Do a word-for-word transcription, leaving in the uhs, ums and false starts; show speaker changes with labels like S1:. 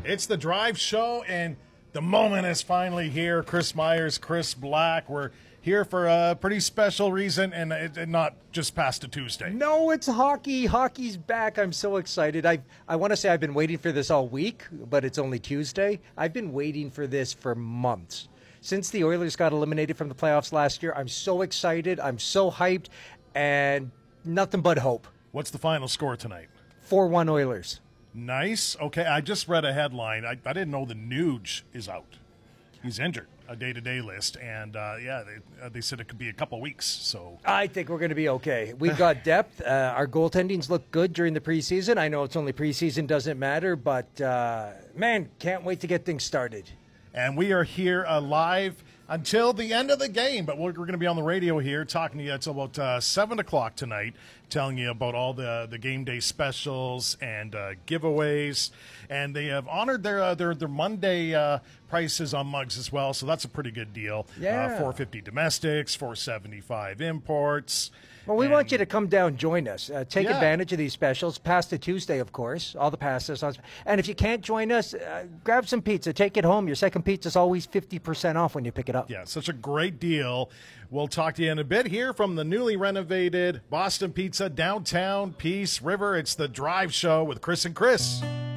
S1: It's the Drive Show, and the moment is finally here. Chris Myers, Chris Black. We're here for a pretty special reason, and, it, and not just past a Tuesday.
S2: No, it's hockey. Hockey's back. I'm so excited. I I want to say I've been waiting for this all week, but it's only Tuesday. I've been waiting for this for months. Since the Oilers got eliminated from the playoffs last year, I'm so excited. I'm so hyped, and nothing but hope.
S1: What's the final score tonight?
S2: four one Oilers.
S1: Nice. Okay, I just read a headline. I, I didn't know the Nuge is out. He's injured, a day-to-day list, and uh, yeah, they, uh, they said it could be a couple weeks. So
S2: I think we're going to be okay. We've got depth. Uh, our goaltendings look good during the preseason. I know it's only preseason, doesn't matter, but uh, man, can't wait to get things started.
S1: And we are here uh, live until the end of the game, but we're, we're going to be on the radio here talking to you until about uh, seven o'clock tonight, telling you about all the, the game day specials and uh, giveaways. And they have honored their uh, their, their Monday uh, prices on mugs as well, so that's a pretty good deal.
S2: Yeah.
S1: Uh, four fifty domestics, four seventy-five imports.
S2: Well, we
S1: and
S2: want you to come down, join us. Uh, take
S1: Yeah.
S2: advantage of these specials. Past the Tuesday, of course. All the passes. And if you can't join us, uh, grab some pizza. Take it home. Your second pizza is always fifty percent off when you pick it up.
S1: Yeah, such a great deal. We'll talk to you in a bit here from the newly renovated Boston Pizza, downtown Peace River. It's the Drive Show with Chris and Chris.